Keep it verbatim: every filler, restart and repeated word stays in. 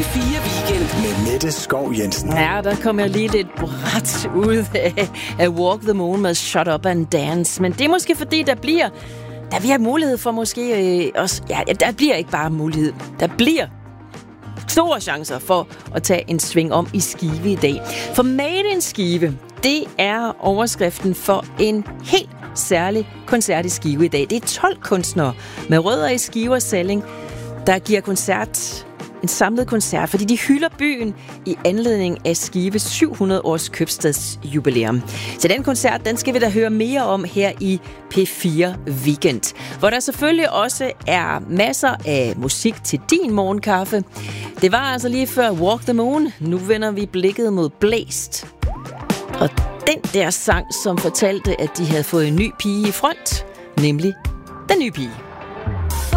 fire Weekend. Med Mette Skov Jensen. Ja, der kom jeg lige lidt bræt ud af, af Walk the Moon med Shut Up and Dance. Men det er måske fordi, der bliver, der bliver mulighed for måske øh, også... Ja, der bliver ikke bare mulighed. Der bliver store chancer for at tage en sving om i Skive i dag. For Made in Skive, det er overskriften for en helt særlig koncert i Skive i dag. Det er tolv kunstnere med rødder i Skive og Salling, der giver koncert, en samlet koncert, fordi de hylder byen i anledning af Skives syv hundrede års købstadsjubilæum. Så den koncert, den skal vi da høre mere om her i P fire Weekend, hvor der selvfølgelig også er masser af musik til din morgenkaffe. Det var altså lige før Walk the Moon. Nu vender vi blikket mod Blæst. Og den der sang, som fortalte, at de havde fået en ny pige i front, nemlig Den Nye Pige.